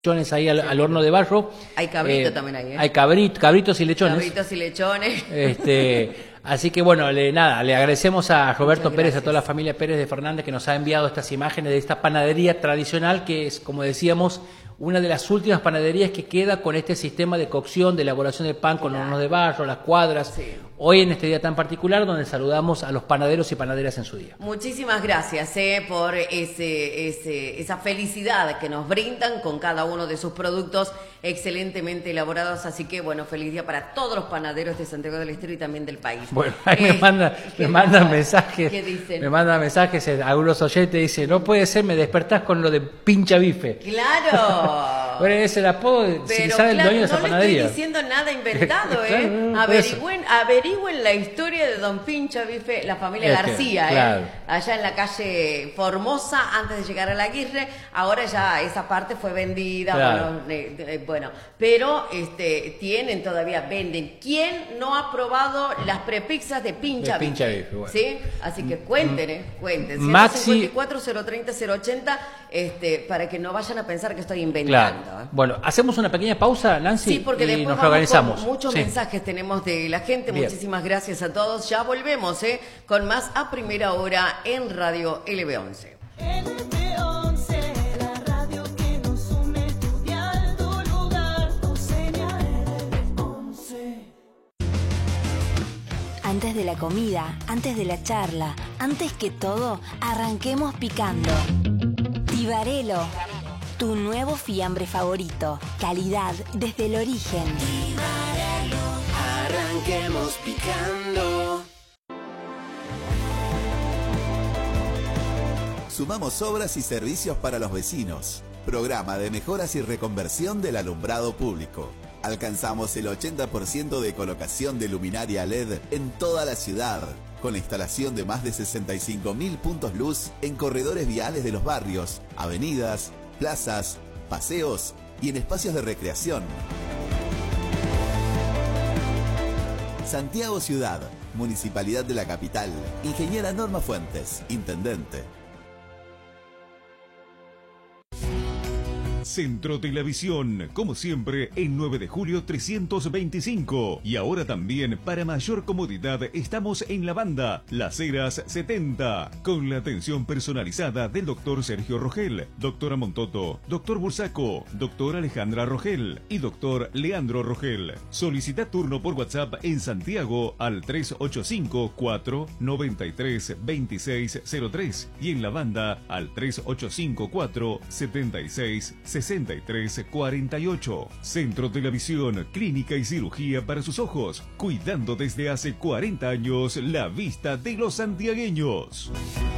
ahí al horno de barro. Hay cabrito también ahí, ¿eh? Hay cabritos y lechones. Cabritos y lechones. Así que bueno, le agradecemos a Roberto Pérez, a toda la familia Pérez de Fernández que nos ha enviado estas imágenes de esta panadería tradicional que es, como decíamos, una de las últimas panaderías que queda con este sistema de cocción, de elaboración de pan con hornos de barro, las cuadras. Sí. Hoy en este día tan particular donde saludamos a los panaderos y panaderas en su día. Muchísimas gracias por esa felicidad que nos brindan con cada uno de sus productos excelentemente elaborados. Así que bueno, feliz día para todos los panaderos de Santiago del Estero y también del país. Bueno, ahí me mandan mensajes. ¿Qué dicen? Me mandan mensajes, algunos oyentes dicen, no puede ser, me despertás con lo de pincha bife. ¡Claro! Bueno, es el apodo, si sabe el dueño de esa panadería. No le estoy diciendo nada inventado, Claro, averigüen la historia de Don Pincha Bife, la familia García, claro. Allá en la calle Formosa, antes de llegar a la Aguirre. Ahora ya esa parte fue vendida, claro. Pero venden. ¿Quién no ha probado las prepizzas de Pincha Bife? Bueno. ¿Sí? Así que cuenten. Maxi 154-030-080, para que no vayan a pensar que estoy inventando. Claro. Bueno, hacemos una pequeña pausa, Nancy, sí, porque y después nos organizamos. Muchos mensajes tenemos de la gente. Bien. Muchísimas gracias a todos. Ya volvemos con más a primera hora en Radio LB11. LB11, la radio que nos une, tu dial, tu lugar, tu señal. LB11. Antes de la comida, antes de la charla, antes que todo, arranquemos picando. Tibarelo, tu nuevo fiambre favorito. Calidad desde el origen. Tibarelo, arranquemos picando. Sumamos obras y servicios para los vecinos. Programa de mejoras y reconversión del alumbrado público. Alcanzamos el 80% de colocación de luminaria LED en toda la ciudad, con la instalación de más de 65.000 puntos luz en corredores viales de los barrios, avenidas, plazas, paseos y en espacios de recreación. Santiago Ciudad, Municipalidad de la Capital. Ingeniera Norma Fuentes, Intendente. Centro de la Visión, como siempre, en 9 de julio 325. Y ahora también, para mayor comodidad, estamos en la banda Las Heras 70, con la atención personalizada del doctor Sergio Rogel, doctora Montoto, doctor Bursaco, doctora Alejandra Rogel y doctor Leandro Rogel. Solicita turno por WhatsApp en Santiago al 385-493-2603 y en la banda al 385-476-6348. Centro de la Visión, clínica y cirugía para sus ojos, cuidando desde hace 40 años la vista de los santiagueños.